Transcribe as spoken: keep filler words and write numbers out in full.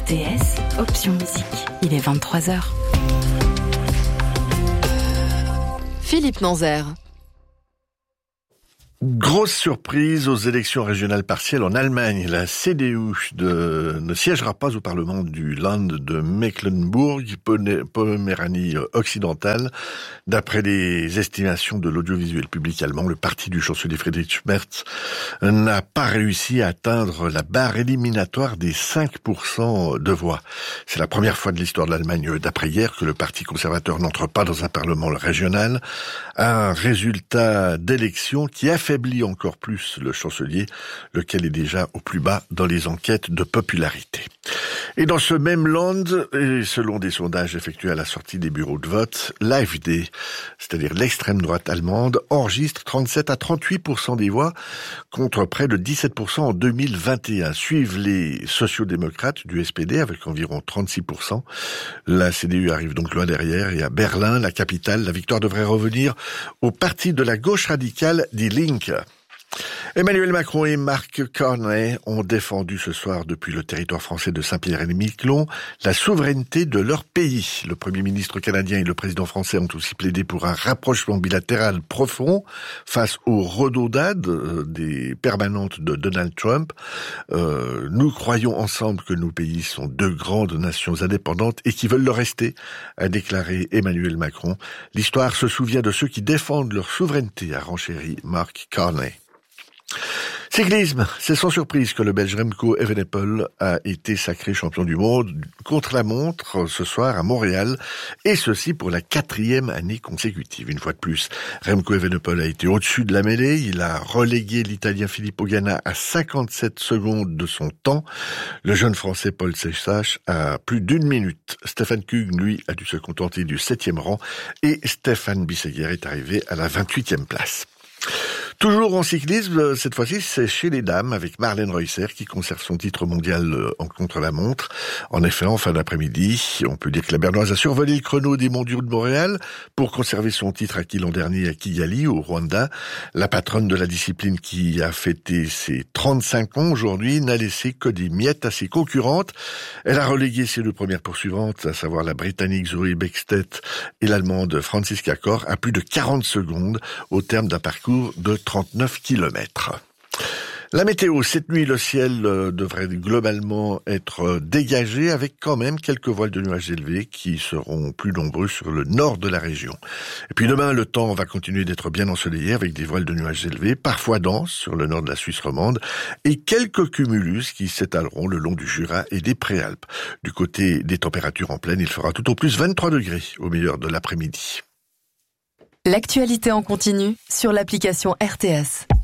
T S, option musique. Il est vingt-trois heures. Philippe Nanzer. Grosse surprise aux élections régionales partielles en Allemagne. La C D U de, ne siégera pas au Parlement du Land de Mecklembourg-Poméranie occidentale. D'après les estimations de l'audiovisuel public allemand, le parti du chancelier Friedrich Merz n'a pas réussi à atteindre la barre éliminatoire des cinq pour cent de voix. C'est la première fois de l'histoire de l'Allemagne d'après-hier que le parti conservateur n'entre pas dans un Parlement régional. Un résultat d'élection qui a fait affaiblit encore plus le chancelier, lequel est déjà au plus bas dans les enquêtes de popularité. Et dans ce même land, et selon des sondages effectués à la sortie des bureaux de vote, l'A F D, c'est-à-dire l'extrême droite allemande, enregistre trente-sept à trente-huit pour cent des voix contre près de dix-sept pour cent en deux mille vingt et un. Suivent les sociodémocrates du S P D avec environ trente-six pour cent. La C D U arrive donc loin derrière et à Berlin, la capitale, la victoire devrait revenir au parti de la gauche radicale Die Linke. Emmanuel Macron et Mark Carney ont défendu ce soir depuis le territoire français de Saint-Pierre-et-Miquelon la souveraineté de leur pays. Le Premier ministre canadien et le président français ont aussi plaidé pour un rapprochement bilatéral profond face aux redondades des permanentes de Donald Trump. Euh, nous croyons ensemble que nos pays sont deux grandes nations indépendantes et qui veulent le rester, a déclaré Emmanuel Macron. L'histoire se souvient de ceux qui défendent leur souveraineté, a renchéri Mark Carney. Cyclisme, c'est sans surprise que le Belge Remco Evenepoel a été sacré champion du monde contre-la-montre ce soir à Montréal, et ceci pour la quatrième année consécutive. Une fois de plus, Remco Evenepoel a été au-dessus de la mêlée, il a relégué l'Italien Filippo Ganna à cinquante-sept secondes de son temps. Le jeune Français Paul Seixas a plus d'une minute. Stefan Kung, lui, a dû se contenter du septième rang, et Stéphane Bisseguer est arrivé à la vingt-huitième place. Toujours en cyclisme, cette fois-ci, c'est chez les dames avec Marlène Reusser qui conserve son titre mondial en contre-la-montre. En effet, en fin d'après-midi, on peut dire que la Bernoise a survolé le chrono des mondiaux de Montréal pour conserver son titre acquis l'an dernier à Kigali, au Rwanda. La patronne de la discipline qui a fêté ses trente-cinq ans aujourd'hui n'a laissé que des miettes à ses concurrentes. Elle a relégué ses deux premières poursuivantes, à savoir la Britannique Zoe Bäckstedt et l'Allemande Franziska Kor, à plus de quarante secondes au terme d'un parcours de trente-neuf kilomètres. La météo, cette nuit, le ciel devrait globalement être dégagé avec quand même quelques voiles de nuages élevés qui seront plus nombreux sur le nord de la région. Et puis demain, le temps va continuer d'être bien ensoleillé avec des voiles de nuages élevés, parfois denses sur le nord de la Suisse romande et quelques cumulus qui s'étaleront le long du Jura et des Préalpes. Du côté des températures en pleine, il fera tout au plus vingt-trois degrés au meilleur de l'après-midi. L'actualité en continu sur l'application R T S.